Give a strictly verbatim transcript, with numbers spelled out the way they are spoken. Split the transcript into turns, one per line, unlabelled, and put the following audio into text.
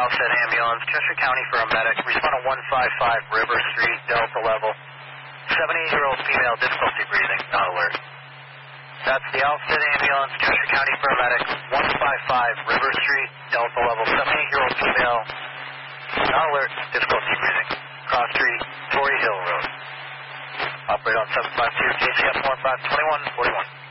Alfred ambulance, Cheshire County for a medic. Respond to one five five River Street, Delta level. seventy-eight-year-old female, difficulty breathing, not alert. That's the Alfred ambulance, Cheshire County for a medic. one five five River Street, Delta level. seventy-eight-year-old female, not alert, difficulty breathing. Cross Street, Torrey Hill Road. Operate on seven five two, J C F one five two one four one.